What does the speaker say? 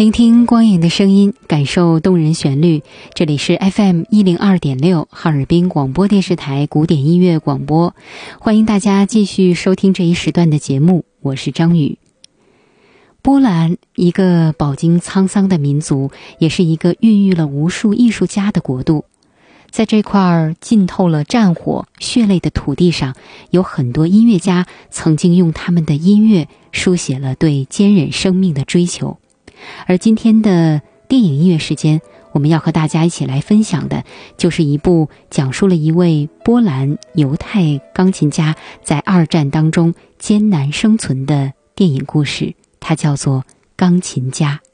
聆听光影的声音，感受动人旋律。这里是 FM102.6 哈尔滨广播电视台古典音乐广播，欢迎大家继续收听这一时段的节目，我是张宇。波兰，一个饱经沧桑的民族，也是一个孕育了无数艺术家的国度。在这块浸透了战火血泪的土地上，有很多音乐家曾经用他们的音乐书写了对坚韧生命的追求。而今天的电影音乐时间，我们要和大家一起来分享的就是一部讲述了一位波兰犹太钢琴家在二战当中艰难生存的电影故事，它叫做《钢琴家》。